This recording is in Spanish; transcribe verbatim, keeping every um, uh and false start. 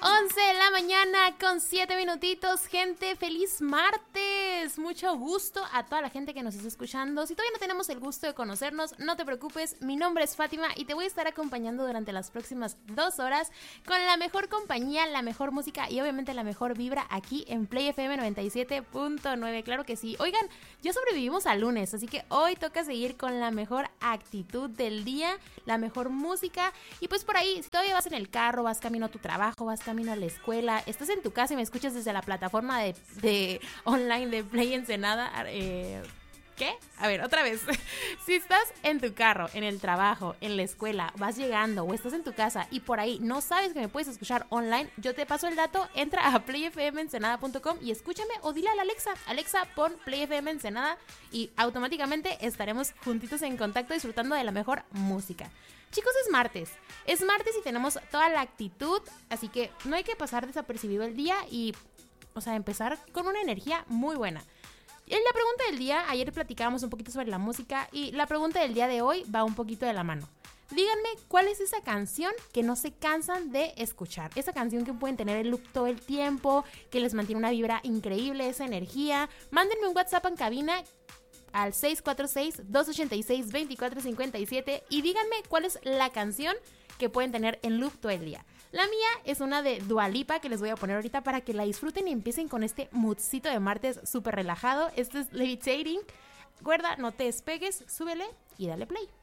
once de la mañana con siete minutitos, gente, feliz martes, mucho gusto a toda la gente que nos está escuchando. Si todavía no tenemos el gusto de conocernos, no te preocupes, mi nombre es Fátima y te voy a estar acompañando durante las próximas dos horas con la mejor compañía, la mejor música y obviamente la mejor vibra aquí en Play F M noventa y siete punto nueve, claro que sí. Oigan, ya sobrevivimos al lunes, así que hoy toca seguir con la mejor actitud del día, la mejor música y pues por ahí, si todavía vas en el carro, vas camino a tu trabajo, vas camino a la escuela, estás en tu casa y me escuchas desde la plataforma de, de online de Play Ensenada, eh, ¿qué? A ver, otra vez. Si estás en tu carro, en el trabajo, en la escuela, vas llegando o estás en tu casa y por ahí no sabes que me puedes escuchar online, yo te paso el dato, entra a play f m ensenada punto com y escúchame o dile a la Alexa, Alexa, pon Play F M Ensenada y automáticamente estaremos juntitos en contacto disfrutando de la mejor música. Chicos, es martes, es martes y tenemos toda la actitud, así que no hay que pasar desapercibido el día y, o sea, empezar con una energía muy buena. En la pregunta del día, ayer platicábamos un poquito sobre la música y la pregunta del día de hoy va un poquito de la mano. Díganme cuál es esa canción que no se cansan de escuchar, esa canción que pueden tener el loop todo el tiempo, que les mantiene una vibra increíble, esa energía. Mándenme un WhatsApp en cabina al seis cuatro seis, dos ocho seis, dos cuatro cinco siete y díganme cuál es la canción que pueden tener en loop todo el día. La mía es una de Dua Lipa que les voy a poner ahorita para que la disfruten y empiecen con este moodcito de martes súper relajado. Este es Levitating. Recuerda, no te despegues, súbele y dale play.